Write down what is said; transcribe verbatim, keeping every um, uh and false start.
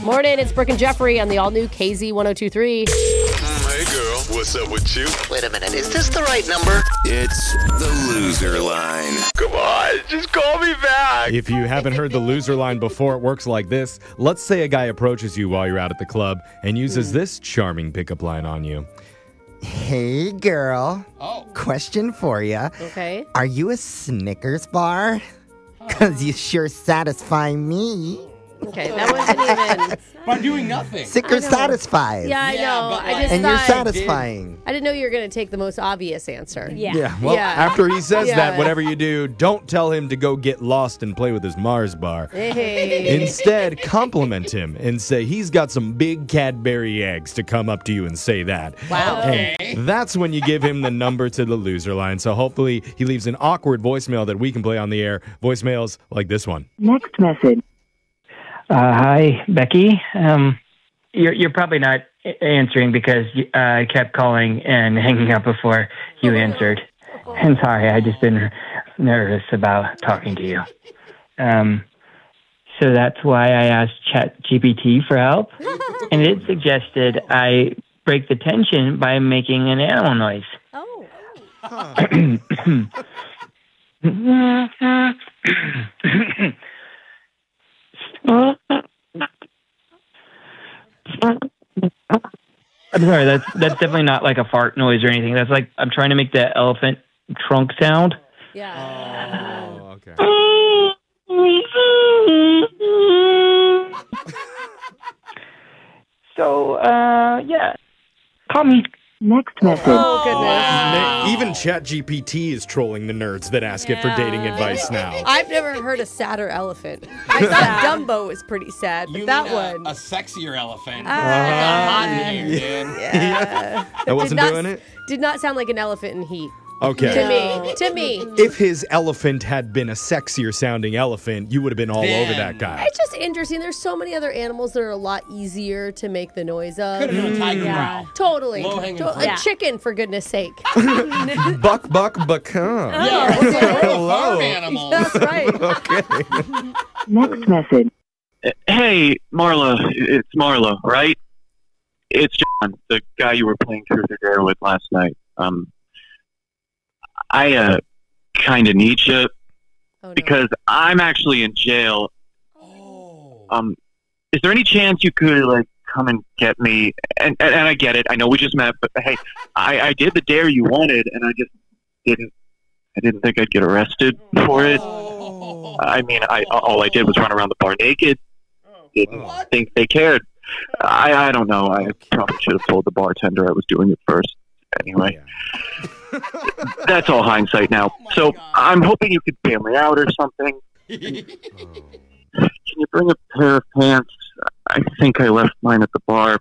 Morning, it's Brooke and Jeffrey on the all-new K Z one oh two three. Mm, hey, girl. What's up with you? Wait a minute. Is this the right number? It's the loser line. Come on, just call me back. If you haven't heard the loser line before, it works like this. Let's say a guy approaches you while you're out at the club and uses this charming pickup line on you. Hey, girl. Oh. Question for you. Okay. Are you a Snickers bar? Because you sure satisfy me. Okay, that wasn't even... By doing nothing. Snickers satisfies. Yeah, I Yeah, know. but I like- just And you're thought... satisfying. I didn't know you were going to take the most obvious answer. Yeah. Yeah, well, Yeah. after he says Yeah. that, whatever you do, don't tell him to go get lost and play with his Mars bar. Hey. Instead, compliment him and say he's got some big Cadbury eggs to come up to you and say that. Wow. And that's when you give him the number to the loser line. So hopefully he leaves an awkward voicemail that we can play on the air. Voicemails like this one. Next message. Uh, hi, Becky. Um, you're you're probably not a- answering because uh, I kept calling and hanging up before you answered. And sorry, I just been nervous about talking to you. Um, so that's why I asked ChatGPT for help, and it suggested I break the tension by making an animal noise. Oh. I'm sorry, that's that's definitely not like a fart noise or anything. That's like I'm trying to make the elephant trunk sound. Yeah. Oh, okay. So, uh, yeah, call me. Next message. Oh, goodness. Even ChatGPT is trolling the nerds that ask it for dating advice now. I've never heard a sadder elephant. I thought Dumbo was pretty sad, but You that mean a, one... a sexier elephant. Ah. Like a hot hair, dude. Yeah. I wasn't Did not- doing it? Did not sound like an elephant in heat. Okay. To me. To me. If his elephant had been a sexier sounding elephant, you would have been all Then- over that guy. It's just interesting. There's so many other animals that are a lot easier to make the noise of. Could have been a tiger Yeah. growl. Totally. Low-hanging To- fruit. a Yeah. chicken, for goodness sake. Buck, buck, buckan. Yeah, we're, we're the Hello. farm animals. That's right. Okay. Next message. Hey, Marla, it's Marla, right? It's John, the guy you were playing Truth or Dare with last night. Um, I uh, kind of need you Oh, no. because I'm actually in jail. Oh. Um, is there any chance you could like come and get me? And and, and I get it. I know we just met, but hey, I, I did the dare you wanted, and I just didn't. I didn't think I'd get arrested for it. Oh. I mean, I all I did was run around the bar naked. Didn't What? think they cared. I I don't know. I probably should have told the bartender I was doing it first. Anyway, that's all hindsight now. Oh my So God. I'm hoping you could bail me out or something. Can you bring a pair of pants? I think I left mine at the bar.